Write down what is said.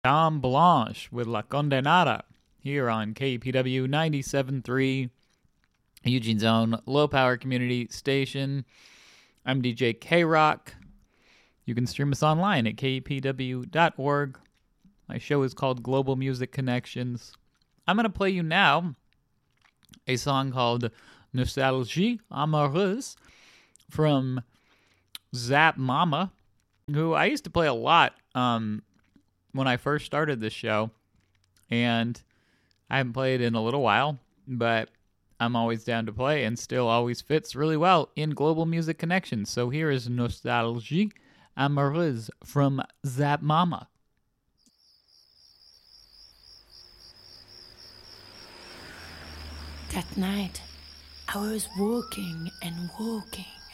Dame Blanche with La Condenada here on KPW 97.3, Eugene's own low-power community station. I'm DJ K-Rock. You can stream us online at kpw.org. My show is called Global Music Connections. I'm going to play you now a song called Nostalgie Amoureuse from Zap Mama, who I used to play a lot when I first started this show, and I haven't played in a little while, but I'm always down to play and still always fits really well in Global Music Connections. So here is Nostalgie Amoureuse from Zap Mama. That night, I was walking and walking.